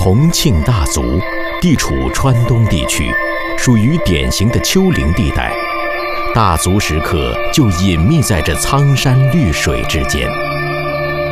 重庆大足地处川东地区，属于典型的丘陵地带，大足石刻就隐秘在这苍山绿水之间。